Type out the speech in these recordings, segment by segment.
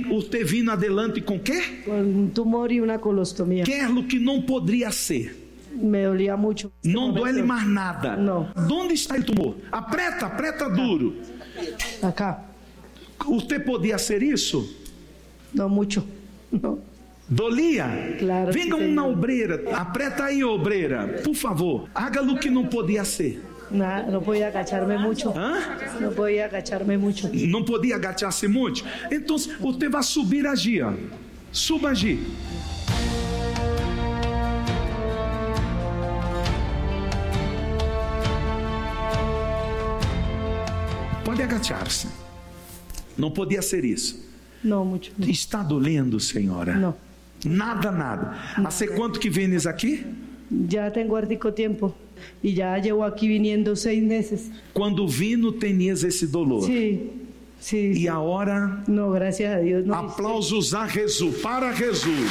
Usted vino adelante com quê? con un tumor y una colostomía. Que é o que não poderia ser. Me dolía mucho. Não duele mais nada. Não. Onde está o tumor? Apreta duro. Acá, Você podia ser isso? no mucho. No. Dolia? Claro que Venga sim. uma obreira. Apreta aí, obreira. Por favor. Haga o que não podia ser. Nada, no podía agacharme mucho. Hã? No podía agacharme mucho. Não podia agachar-se muito? Então, você vai subir agir. Ó. Suba agir. Pode agachar-se. Não podia ser isso. No, mucho. No. Está dolendo, senhora? No. Nada. Hace quanto que vienes aqui? Ya tengo hartico tiempo y ya llevo aquí viniendo 6 meses. Quando vino, tenias esse dolor. Sí, sí. E agora, No, gracias a Dios. No. aplausos a Jesus, para Jesus.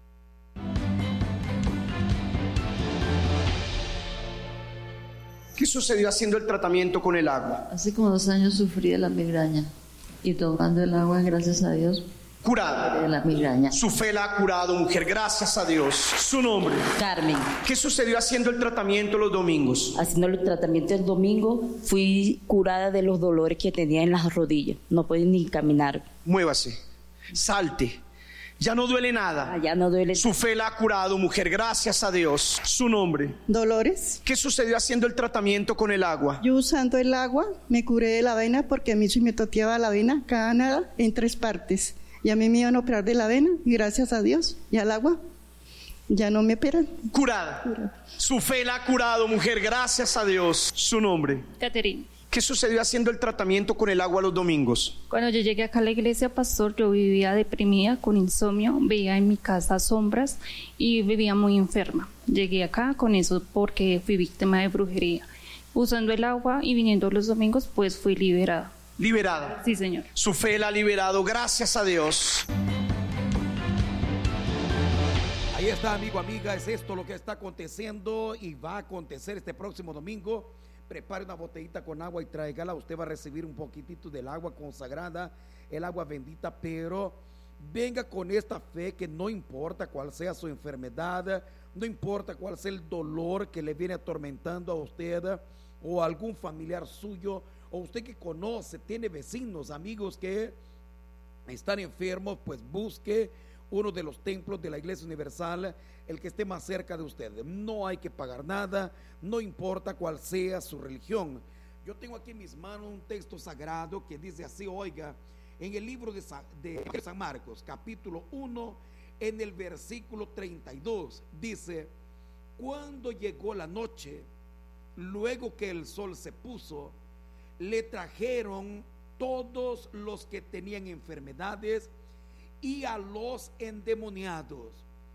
¿Qué sucedió haciendo el tratamiento con el agua? Hace como 2 años sufrí de la migraña y tomando el agua, gracias a Dios, Curada. de la migraña. Su fe la ha curado, mujer. Gracias a Dios. Su nombre. Carmen, ¿Qué sucedió haciendo el tratamiento los domingos? haciendo el tratamiento el domingo, fui curada de los dolores que tenía en las rodillas. No podía ni caminar. Muévase. Salte. Ya no duele nada. Allá no duele. Su fe la ha curado, mujer. Gracias a Dios. Su nombre. Dolores. ¿Qué sucedió haciendo el tratamiento con el agua? Yo usando el agua me curé de la vena porque a mí se me toteaba la vena cada nada en 3 partes. Y a mí me iban a operar de la vena y gracias a Dios y al agua ya no me operan. Curada. Su fe la ha curado, mujer. Gracias a Dios. Su nombre. Caterina, ¿Qué sucedió haciendo el tratamiento con el agua los domingos? cuando yo llegué acá a la iglesia, pastor, yo vivía deprimida, con insomnio, veía en mi casa sombras y vivía muy enferma. Llegué acá con eso porque fui víctima de brujería. Usando el agua y viniendo los domingos, pues fui liberada. Liberada. Sí, Señor. Su fe la ha liberado. Gracias a Dios. Ahí está, amigo, amiga, es esto lo que está aconteciendo y va a acontecer este próximo domingo. Prepare una botellita con agua y tráigala. Usted va a recibir un poquitito del agua consagrada, el agua bendita, pero venga con esta fe que no importa cuál sea su enfermedad, no importa cuál sea el dolor que le viene atormentando a usted o a algún familiar suyo, o usted que conoce, tiene vecinos, amigos que están enfermos, pues busque uno de los templos de la Iglesia Universal, el que esté más cerca de usted. No hay que pagar nada, no importa cuál sea su religión. Yo tengo aquí en mis manos un texto sagrado que dice así, oiga, en el libro de San Marcos, capítulo 1, en el versículo 32, dice: cuando llegó la noche, luego que el sol se puso, le trajeron todos los que tenían enfermedades y a los endemoniados,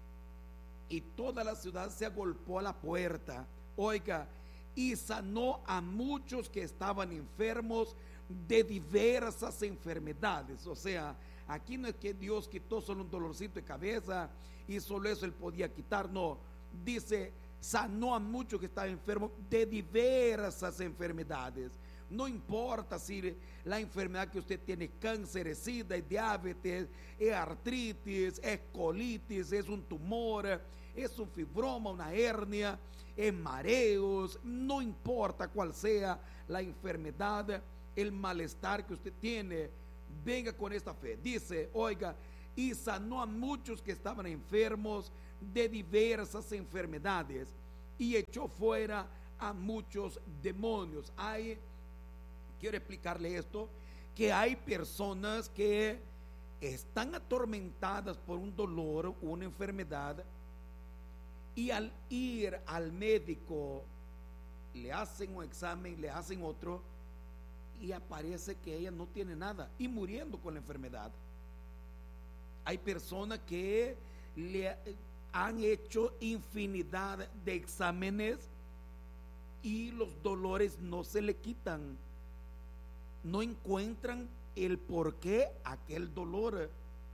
y toda la ciudad se agolpó a la puerta, oiga, y sanó a muchos que estaban enfermos de diversas enfermedades. O sea, aquí no es que Dios quitó solo un dolorcito de cabeza y solo eso él podía quitar, no, dice, sanó a muchos que estaban enfermos de diversas enfermedades. No importa si la enfermedad que usted tiene, cáncer, es sida, es diabetes, es artritis, es colitis, es un tumor, es un fibroma, una hernia, es mareos, no importa cuál sea la enfermedad, el malestar que usted tiene, venga con esta fe. Dice, oiga, y sanó a muchos que estaban enfermos de diversas enfermedades y echó fuera a muchos demonios. Quiero explicarle esto, que hay personas que están atormentadas por un dolor, una enfermedad, y al ir al médico le hacen un examen, le hacen otro, y aparece que ella no tiene nada, y muriendo con la enfermedad. Hay personas que le han hecho infinidad de exámenes y los dolores no se le quitan. No encuentran el por qué aquel dolor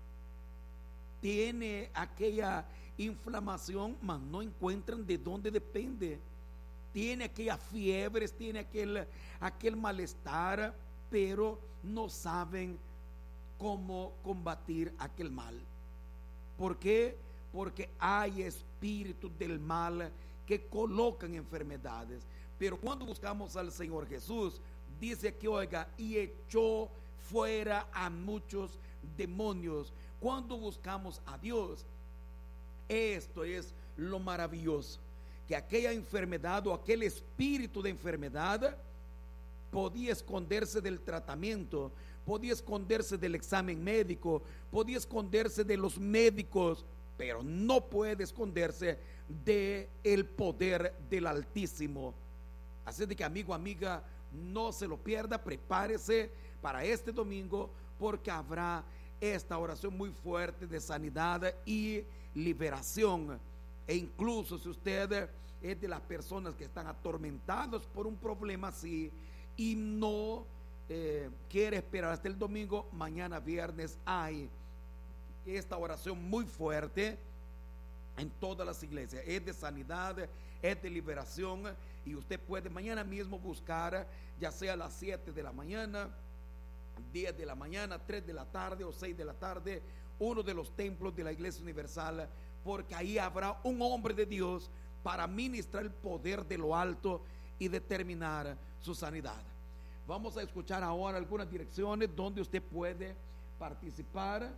tiene aquella inflamación, mas no encuentran de dónde depende. Tiene aquellas fiebres, tiene aquel malestar, pero no saben cómo combatir aquel mal. ¿Por qué? Porque hay espíritus del mal que colocan enfermedades. Pero cuando buscamos al Señor Jesús, dice que, oiga, y echó fuera a muchos demonios. Cuando buscamos a Dios, esto es lo maravilloso, que aquella enfermedad o aquel espíritu de enfermedad podía esconderse del tratamiento, podía esconderse del examen médico, podía esconderse de los médicos, pero no puede esconderse de el poder del Altísimo. Así de que, amigo, amiga, no se lo pierda, prepárese para este domingo, porque habrá esta oración muy fuerte de sanidad y liberación. E incluso si usted es de las personas que están atormentados por un problema así y no quiere esperar hasta el domingo, mañana viernes hay esta oración muy fuerte en todas las iglesias. Es de sanidad, es de liberación, y usted puede mañana mismo buscar, ya sea a las 7 de la mañana, 10 de la mañana, 3 de la tarde o 6 de la tarde, uno de los templos de la Iglesia Universal, porque ahí habrá un hombre de Dios para ministrar el poder de lo alto y determinar su sanidad. Vamos a escuchar ahora algunas direcciones donde usted puede participar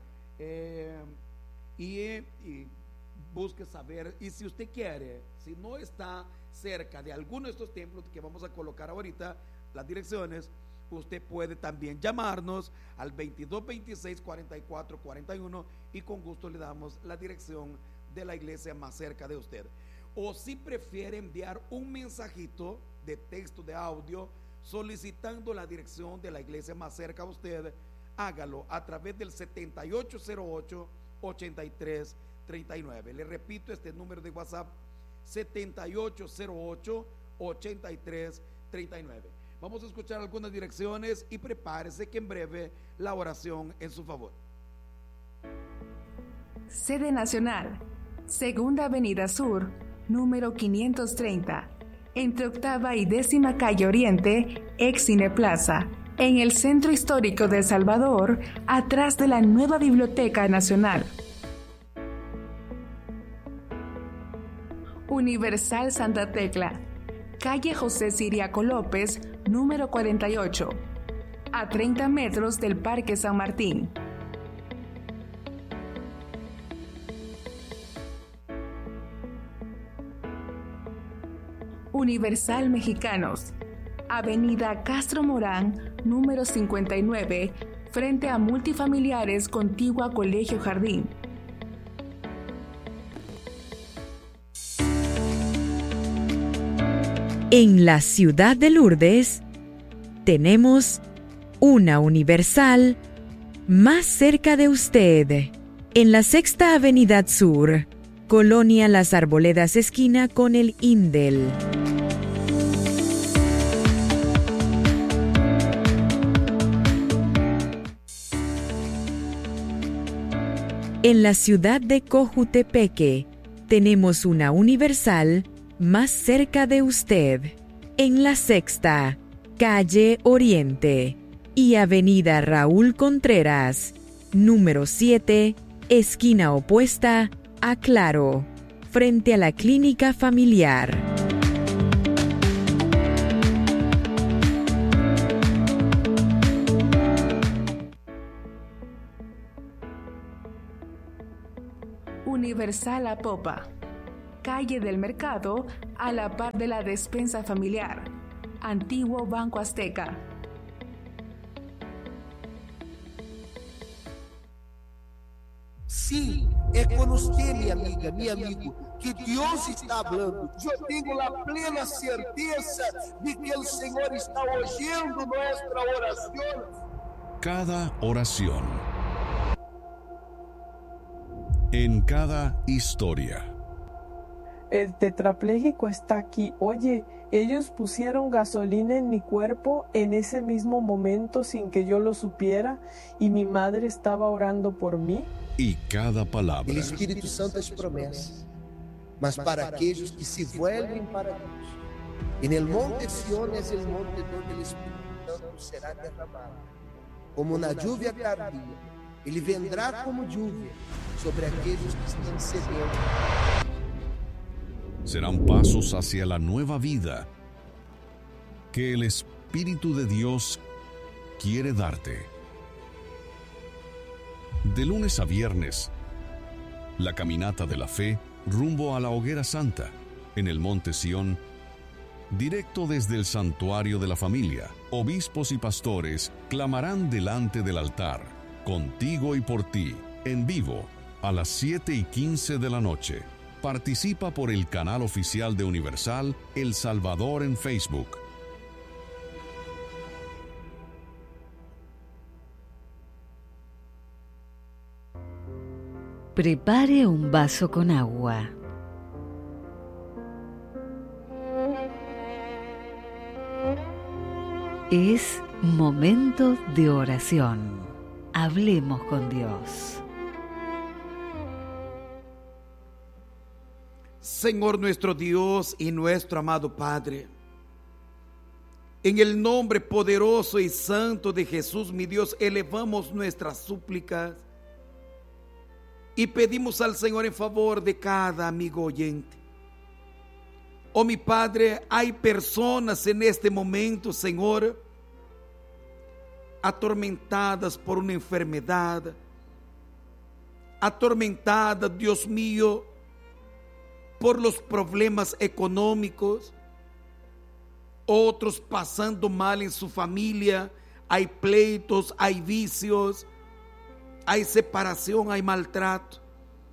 y busque saber. Y si usted quiere, si no está cerca de alguno de estos templos que vamos a colocar ahorita, las direcciones, usted puede también llamarnos al 2226-4441 y con gusto le damos la dirección de la iglesia más cerca de usted. O si prefiere enviar un mensajito de texto, de audio, solicitando la dirección de la iglesia más cerca a usted, hágalo a través del 7808-8339. Le repito este número de WhatsApp, 7808-8339. Vamos a escuchar algunas direcciones y prepárese que en breve la oración en su favor. Sede Nacional, Segunda Avenida Sur, número 530, entre Octava y 10ª Calle Oriente, ex Cineplaza, en el Centro Histórico de El Salvador, atrás de la nueva Biblioteca Nacional. Universal Santa Tecla, calle José Siriaco López, número 48, a 30 metros del Parque San Martín. Universal Mexicanos, avenida Castro Morán, número 59, frente a Multifamiliares, contigua a Colegio Jardín. En la ciudad de Lourdes tenemos una Universal más cerca de usted, en la Sexta Avenida Sur, Colonia Las Arboledas, esquina con el Indel. En la ciudad de Cojutepeque tenemos una Universal más cerca de usted, en la Sexta, calle Oriente y avenida Raúl Contreras, número 7, esquina opuesta a Claro, frente a la clínica familiar. Universal Apopa, calle del Mercado, a la par de la despensa familiar, antiguo Banco Azteca. Sim, é com você, minha amiga, meu amigo, que Deus está falando. Eu tenho a plena certeza de que o Senhor está oyendo nossa oração. Cada oración, en cada historia. El tetrapléjico está aquí. Oye, ellos pusieron gasolina en mi cuerpo en ese mismo momento sin que yo lo supiera y mi madre estaba orando por mí. Y cada palabra. O Espírito Santo as promessas, mas para aqueles que se vuelven para Deus. En el monte Sión es el monte donde el Espíritu Santo será derramado. como na lluvia tardía. Ele vendrá como lluvia sobre aquellos que están sedientos. Serán pasos hacia la nueva vida que el Espíritu de Dios quiere darte. De lunes a viernes, la caminata de la fe rumbo a la Hoguera Santa, en el Monte Sión, directo desde el Santuario de la Familia. Obispos y pastores clamarán delante del altar, contigo y por ti, en vivo, a las 7:15 de la noche. Participa por el canal oficial de Universal El Salvador en Facebook. Prepare un vaso con agua. Es momento de oración. Hablemos con Dios. Señor nuestro Dios y nuestro amado Padre, en el nombre poderoso y santo de Jesús, mi Dios, elevamos nuestras súplicas y pedimos al Señor en favor de cada amigo oyente. Oh mi Padre, hay personas en este momento, Señor, atormentadas por una enfermedad, atormentadas, Dios mío, por los problemas económicos, otros pasando mal en su familia, hay pleitos, hay vicios, hay separación, hay maltrato.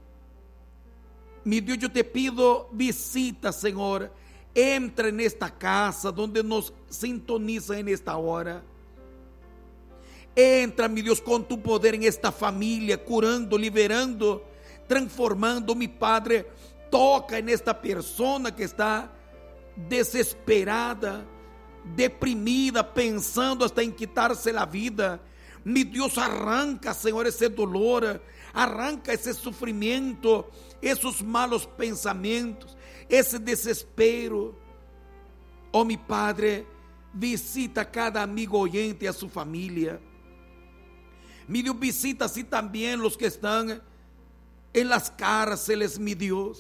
Mi Dios, yo te pido visita, Señor, entra en esta casa donde nos sintoniza en esta hora. Entra, mi Dios, con tu poder en esta familia, curando, liberando, transformando, mi Padre. Toca en esta persona que está desesperada, deprimida, pensando hasta en quitarse la vida. Mi Dios, arranca, Señor, ese dolor, arranca ese sufrimiento, esos malos pensamientos, ese desespero. Oh mi Padre, visita a cada amigo oyente y a su familia. Mi Dios, visita así también los que están en las cárceles, mi Dios.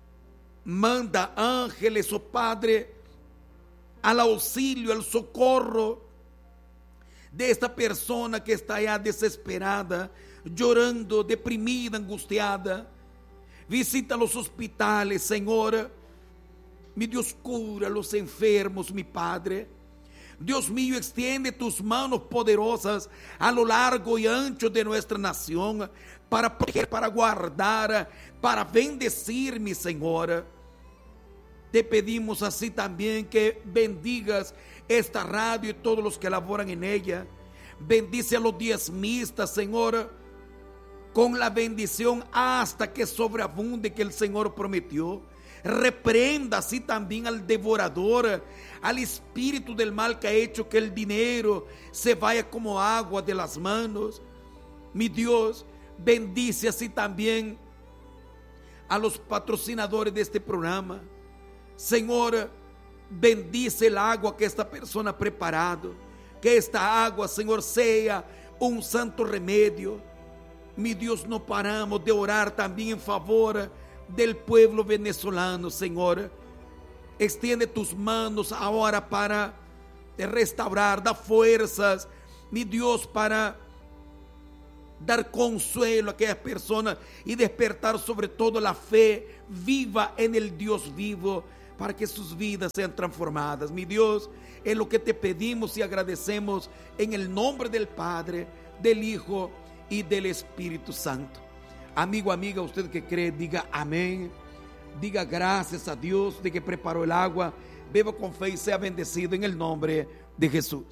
Manda ángeles, oh Padre, al auxilio, al socorro de esta persona que está ya desesperada, llorando, deprimida, angustiada. Visita los hospitales, Señor. Mi Dios, cura a los enfermos, mi Padre. Dios mío, extiende tus manos poderosas a lo largo y ancho de nuestra nación, para proteger, para guardar, para bendecir, mi Señor. Te pedimos así también que bendigas esta radio y todos los que laboran en ella. Bendice a los diezmistas, Señor, con la bendición hasta que sobreabunde que el Señor prometió. Reprenda así también al devorador, al espíritu del mal que ha hecho que el dinero se vaya como agua de las manos. Mi Dios, bendice así también a los patrocinadores de este programa. Señor, bendice el agua que esta persona ha preparado, que esta agua, Señor, sea un santo remedio. Mi Dios, no paramos de orar también en favor del pueblo venezolano, Señor. Extiende tus manos ahora para restaurar, da fuerzas, mi Dios, para dar consuelo a aquellas personas y despertar sobre todo la fe viva en el Dios vivo, para que sus vidas sean transformadas. Mi Dios, es lo que te pedimos y agradecemos en el nombre del Padre, del Hijo y del Espíritu Santo. Amigo, amiga, usted que cree, diga amén. Diga gracias a Dios de que preparó el agua. Beba con fe y sea bendecido en el nombre de Jesús.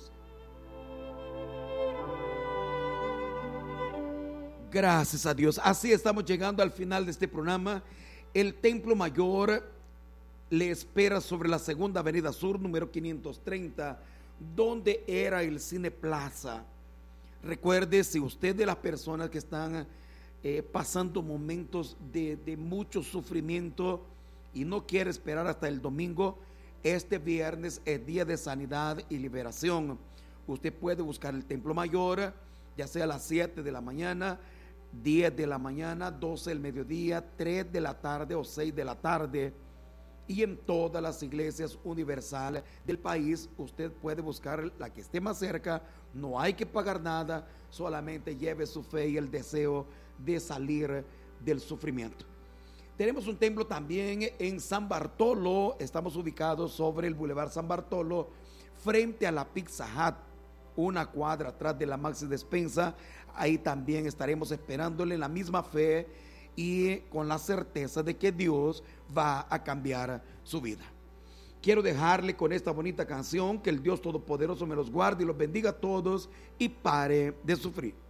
Gracias a Dios. Así estamos llegando al final de este programa. El Templo Mayor le espera sobre la Segunda Avenida Sur, número 530, donde era el Cine Plaza. Recuerde, si usted de las personas que están pasando momentos de mucho sufrimiento y no quiere esperar hasta el domingo, este viernes es día de sanidad y liberación. Usted puede buscar el Templo Mayor ya sea a las 7 de la mañana, 10 de la mañana, 12 del mediodía, 3 de la tarde o 6 de la tarde. Y en todas las iglesias universales del país usted puede buscar la que esté más cerca. No hay que pagar nada, solamente lleve su fe y el deseo de salir del sufrimiento. Tenemos un templo también en San Bartolo. Estamos ubicados sobre el Boulevard San Bartolo, frente a la Pizza Hut, una cuadra atrás de la Maxi Despensa. Ahí también estaremos esperándole la misma fe y con la certeza de que Dios va a cambiar su vida. Quiero dejarle con esta bonita canción. Que el Dios Todopoderoso me los guarde y los bendiga a todos y pare de sufrir.